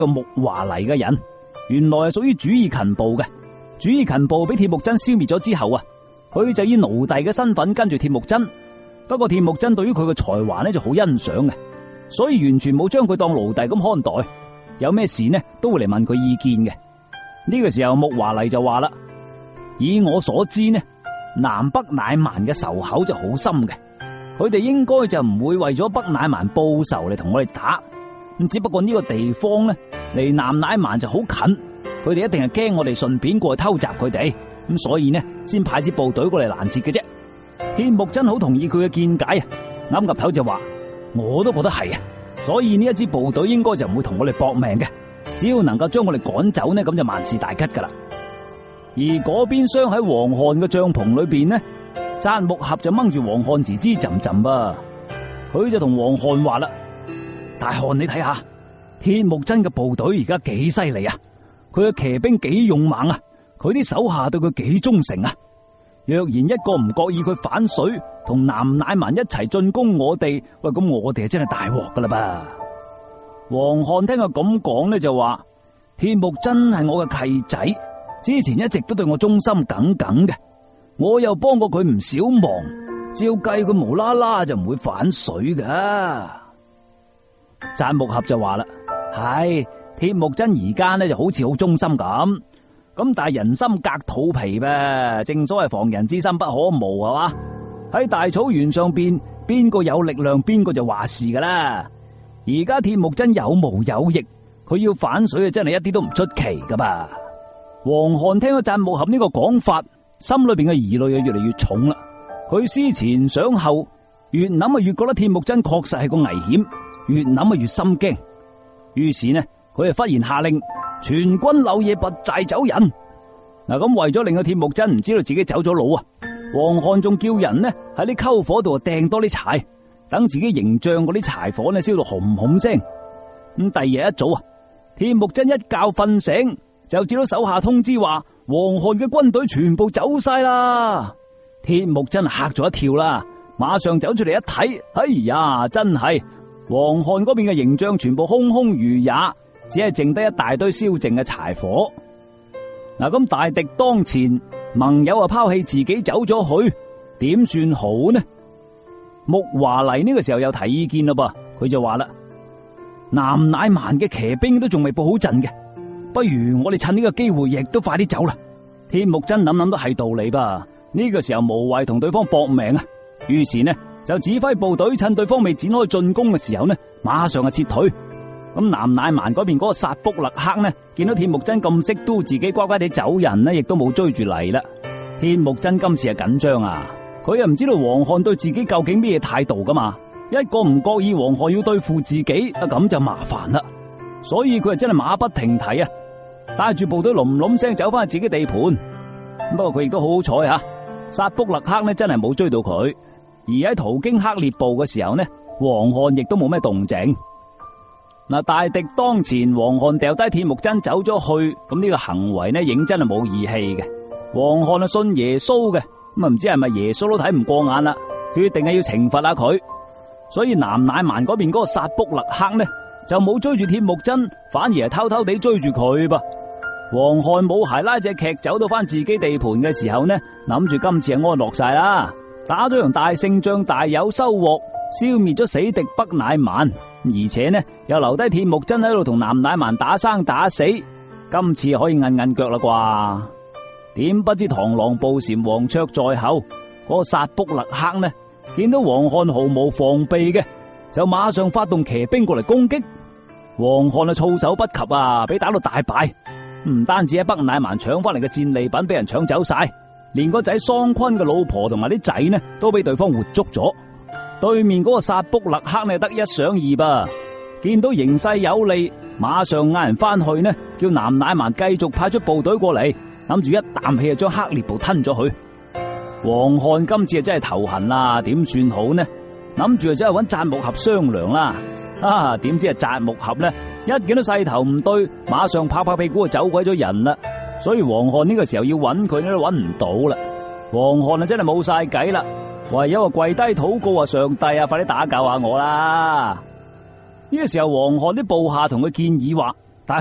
個木華黎嘅人，原來係屬於主義勤部嘅。主義勤部俾鐵木真消滅咗之後啊，佢就以奴隸嘅身份跟住鐵木真。不過鐵木真對於佢嘅才華呢就好欣賞嘅，所以完全冇將佢當奴隸咁看待。有咩事呢都會嚟問佢意見嘅。呢個時候木華黎就話啦：以我所知呢，南北乃蠻嘅仇口就好深嘅，佢哋應該就唔會為咗北乃蠻報仇嚟同我哋打。咁只不過呢個地方呢離南乃蠻就好近，佢哋一定係驚我哋順便過去偷襲佢哋，咁所以呢先派支部隊過嚟攔截嘅啫。鐵木真好同意佢嘅見解啊，岌岌頭就話：我都覺得係啊，所以呢一支部隊應該就唔會同我哋搏命嘅，只要能夠將我哋趕走呢，咁就萬事大吉噶啦。而嗰邊廂喺黃漢嘅帳篷裏邊呢，扎木合就掹住黃漢吱吱浸浸噃，佢就同黃漢話啦：大漢你睇下，鐵木真嘅部隊而家幾犀利啊，佢嘅騎兵幾勇猛啊，佢啲手下對佢幾忠誠啊。若然一個唔覺意佢反水，同南乃蠻一齊進攻我哋，喂，咁我哋真係大鑊噶啦噃。黃漢聽佢咁講呢，就話：鐵木真係我嘅契仔，之前一直都對我忠心耿耿嘅，我又幫過佢唔少忙，照計佢無啦啦就唔會反水噶。扎木合就話啦：係鐵木真而家呢就好似好忠心咁但係人心隔肚皮噃，正所謂防人之心不可無係嘛？喺大草原上邊，邊個有力量邊個就話事噶啦。而家鐵木真有毛有翼，佢要反水真係一啲都唔出奇噶噃。黃漢聽咗扎木合呢個講法，心裏邊嘅疑慮就越嚟越重啦。佢思前想後，越諗越覺得鐵木真確實係個危險，越諗越心驚。於是呢，佢就忽然下令全軍漏夜拔寨走人。嗱，咁為咗令個鐵木真唔知道自己走咗佬啊，黃漢仲叫人呢喺啲篝火度掟多啲柴，等自己營帳嗰啲柴火呢燒到轟轟聲。咁第二日一早啊，鐵木真一覺瞓醒就接到手下通知話，黃漢嘅軍隊全部走晒啦。鐵木真嚇咗一跳啦，馬上走出嚟一睇，哎呀，真係黃漢嗰邊嘅營帳全部空空如也，只係剩低一大堆燒剩嘅柴火。嗱，咁大敵當前，盟友啊拋棄自己走咗去，點算好呢？木華黎呢個時候又提意見啦噃，佢就話啦：南乃蠻嘅騎兵都仲未布好陣嘅，不如我哋趁呢個機會亦都快啲走啦。鐵木真諗都係道理吧，呢個時候無謂同對方搏命啊。於是呢就指揮部隊趁對方未展開進攻嘅時候呢，馬上撤退。咁南乃蠻嗰邊嗰個薩卜勒克呢，見到鐵木真咁識都自己乖乖地走人呢，亦都冇追住嚟啦。鐵木真今次係緊張啊，佢又唔知道黃漢對自己究竟咩態度噶嘛，一個唔覺意黃漢要對付自己，咁就麻煩啦。所以佢係真係馬不停蹄啊，帶住部隊隆隆聲走翻去自己地盤。不過佢亦都好好彩吓，薩卜勒克呢真係冇追到佢，而喺途經克烈部嘅時候呢，黃漢亦都冇咩動靜。嗱，大敵當前，黃漢掉低鐵木真走咗去，咁呢個行為呢，認真係冇義氣嘅。黃漢信耶穌嘅，咁唔知係咪耶穌都睇唔過眼啦，決定係要懲罰下佢。所以南乃蠻嗰邊嗰個薩卜勒克呢，就冇追住鐵木真，反而係偷偷地追住佢噃。黃漢冇鞋拉隻劇走到翻自己地盤嘅時候呢，諗住今次係安樂晒啦，打咗場大勝仗，大有收穫，消滅咗死敵北乃蠻。而且呢，又留低鐵木真喺度同南乃蠻打生打死，今次可以韌韌腳啦啩？點不知螳螂捕蟬，黃雀在後。嗰個薩卜勒克呢，見到黃漢毫無防備嘅，就馬上發動騎兵過嚟攻擊。黃漢措手不及啊，俾打到大敗。唔單止喺北乃蠻搶翻嚟嘅戰利品俾人搶走晒，連個仔桑坤嘅老婆同埋啲仔呢，都俾對方活捉咗。對面嗰個薩卜勒克呢，得一想二噃，見到形勢有利，馬上嗌人翻去呢，叫南乃蠻繼續派出部隊過嚟，諗住一啖氣就將克烈部吞咗去。黃漢今次真係頭痕啦，點算好呢？諗住真係揾扎木合商量啦，點知扎木合呢，一見到勢頭唔對，馬上拍拍屁股就走鬼咗人啦。所以黃漢呢個時候要揾佢都揾唔到啦。黃漢真係冇晒計啦，唯有跪低禱告話：上帝啊，快啲打救下我啦！呢個時候黃漢啲部下同佢建議話：